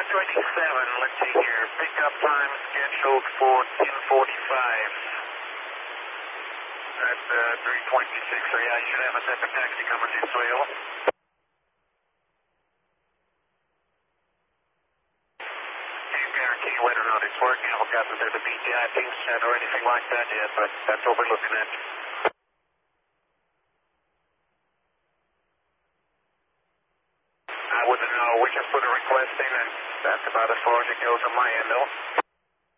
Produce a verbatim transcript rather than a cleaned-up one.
twenty-seven, let's see here. Pickup time scheduled for ten forty-five. That's uh, three twenty-six, so yeah, you should have a separate taxi coming this way, over. Can't guarantee whether or not it's working. I haven't gotten to the B T I thing set or anything like that yet, but that's what we're looking at. I wouldn't know. We just put a request in, and that's about as far as it goes on my end, though.